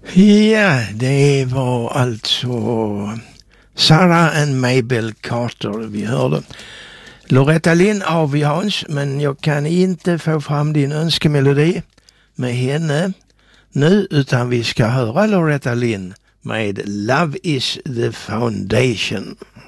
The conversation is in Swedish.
Ja, det var alltså Sarah and Mabel Carter vi hörde. Loretta Lynn har vi, Hans, men jag kan inte få fram din önskemelodi med henne nu, utan vi ska höra Loretta Lynn med Love is the Foundation.